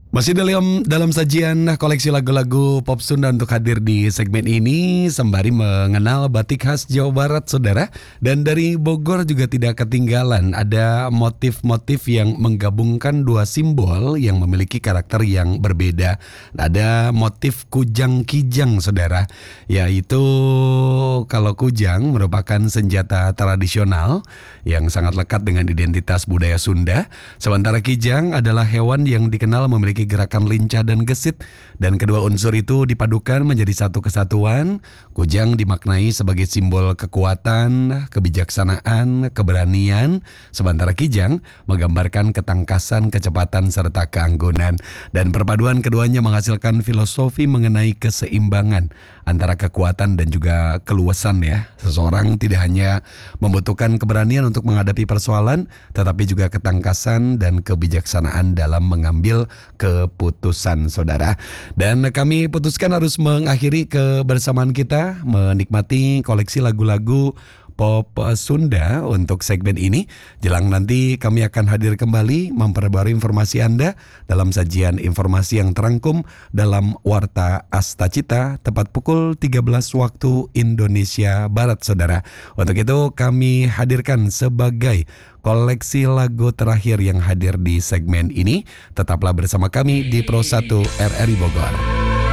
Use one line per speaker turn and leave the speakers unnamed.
Masih dalam sajian koleksi lagu-lagu pop Sunda untuk hadir di segmen ini sembari mengenal batik khas Jawa Barat, saudara. Dan dari Bogor juga tidak ketinggalan ada motif-motif yang menggabungkan dua simbol yang memiliki karakter yang berbeda. Ada motif kujang kijang, saudara, yaitu kalau kujang merupakan senjata tradisional yang sangat lekat dengan identitas budaya Sunda, sementara kijang adalah hewan yang dikenal memiliki gerakan lincah dan gesit, dan kedua unsur itu dipadukan menjadi satu kesatuan. Kujang dimaknai sebagai simbol kekuatan, kebijaksanaan, keberanian, sementara kijang menggambarkan ketangkasan, kecepatan, serta keanggunan. Dan perpaduan keduanya menghasilkan filosofi mengenai keseimbangan antara kekuatan dan juga keluasan ya. Seseorang tidak hanya membutuhkan keberanian untuk menghadapi persoalan, tetapi juga ketangkasan dan kebijaksanaan dalam mengambil keputusan, saudara. Dan kami putuskan harus mengakhiri kebersamaan kita menikmati koleksi lagu-lagu pop Sunda untuk segmen ini. Jelang nanti kami akan hadir kembali memperbarui informasi Anda dalam sajian informasi yang terangkum dalam Warta Astacita tepat pukul 13 waktu Indonesia Barat, saudara. Untuk itu kami hadirkan sebagai koleksi lagu terakhir yang hadir di segmen ini. Tetaplah bersama kami di Pro 1 RRI Bogor.